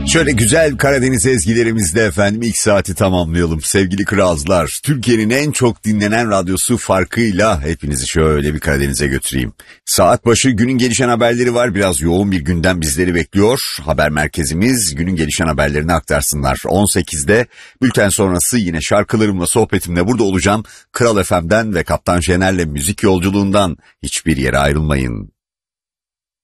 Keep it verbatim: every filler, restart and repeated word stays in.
Şöyle güzel Karadeniz ezgilerimizle efendim ilk saati tamamlayalım sevgili Krazlar. Türkiye'nin en çok dinlenen radyosu farkıyla hepinizi şöyle bir Karadeniz'e götüreyim. Saat başı günün gelişen haberleri var. Biraz yoğun bir gündem bizleri bekliyor. Haber merkezimiz günün gelişen haberlerini aktarsınlar. on sekizde bülten sonrası yine şarkılarımla sohbetimle burada olacağım. Kral F M'den ve Kaptan Şener'le müzik yolculuğundan hiçbir yere ayrılmayın.